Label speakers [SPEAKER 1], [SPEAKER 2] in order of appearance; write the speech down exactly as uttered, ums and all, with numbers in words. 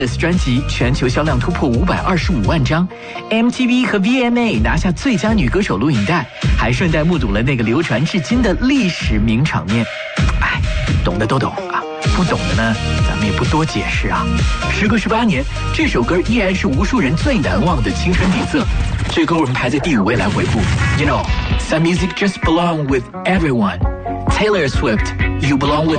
[SPEAKER 1] 专辑全球销量突破五百二十五万张 ，M T V 和 V M A 拿下最佳女歌手录影带，还顺带目睹了那个流传至今的历史名场面。哎，懂的都懂啊，不懂的呢，咱们也不多解释啊。时隔十八年，这首歌依然是无数人最难忘的青春底色。最高人排在第五位来回顾 ，You know, some music just belong with everyone. Taylor Swift, You Belong with